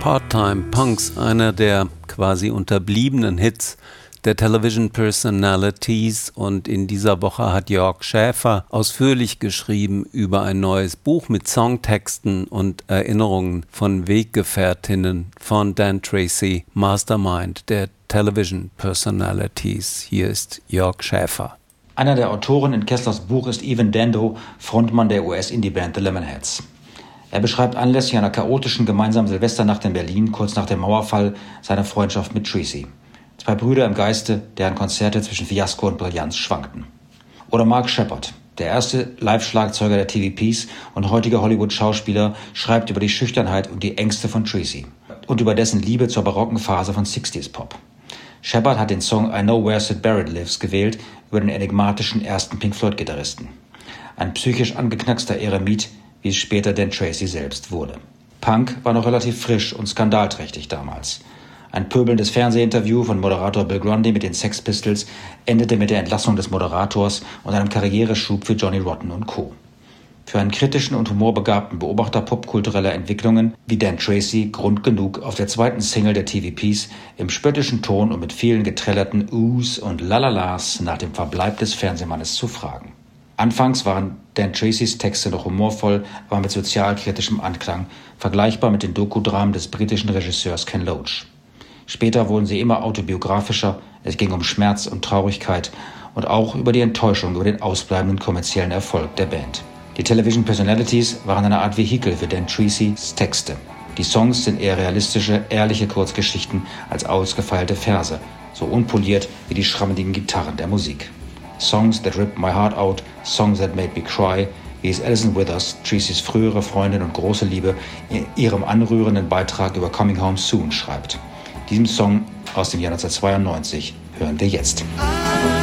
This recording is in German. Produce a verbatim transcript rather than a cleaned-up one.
Part-Time Punks, einer der quasi unterbliebenen Hits der Television Personalities, und in dieser Woche hat Jörg Schäfer ausführlich geschrieben über ein neues Buch mit Songtexten und Erinnerungen von Weggefährtinnen von Dan Tracy, Mastermind der Television Personalities. Hier ist Jörg Schäfer. Einer der Autoren in Kesslers Buch ist Evan Dando, Frontmann der U S-Indie-Band The Lemonheads. Er beschreibt anlässlich einer chaotischen gemeinsamen Silvesternacht in Berlin, kurz nach dem Mauerfall, seine Freundschaft mit Tracy. Zwei Brüder im Geiste, deren Konzerte zwischen Fiasko und Brillanz schwankten. Oder Mark Shepard, der erste Live-Schlagzeuger der T V Ps und heutiger Hollywood-Schauspieler, schreibt über die Schüchternheit und die Ängste von Tracy und über dessen Liebe zur barocken Phase von sixties-Pop. Shepard hat den Song I Know Where Syd Barrett Lives gewählt, über den enigmatischen ersten Pink Floyd-Gitarristen. Ein psychisch angeknackster Eremit, wie es später Dan Tracy selbst wurde. Punk war noch relativ frisch und skandalträchtig damals. Ein pöbelndes Fernsehinterview von Moderator Bill Grundy mit den Sex Pistols endete mit der Entlassung des Moderators und einem Karriereschub für Johnny Rotten und Co. Für einen kritischen und humorbegabten Beobachter popkultureller Entwicklungen wie Dan Tracy Grund genug, auf der zweiten Single der T V Ps im spöttischen Ton und mit vielen geträllerten Uhs und Lalalas nach dem Verbleib des Fernsehmannes zu fragen. Anfangs waren Dan Tracys Texte noch humorvoll, aber mit sozialkritischem Anklang, vergleichbar mit den Dokudramen des britischen Regisseurs Ken Loach. Später wurden sie immer autobiografischer, es ging um Schmerz und Traurigkeit und auch über die Enttäuschung über den ausbleibenden kommerziellen Erfolg der Band. Die Television Personalities waren eine Art Vehikel für Dan Tracys Texte. Die Songs sind eher realistische, ehrliche Kurzgeschichten als ausgefeilte Verse, so unpoliert wie die schrammeligen Gitarren der Musik. Songs that ripped my heart out, songs that made me cry, wie es Alison Withers, Tracys frühere Freundin und große Liebe, in ihrem anrührenden Beitrag über Coming Home Soon schreibt. Diesem Song aus dem Jahr neunzehnhundertzweiundneunzig hören wir jetzt.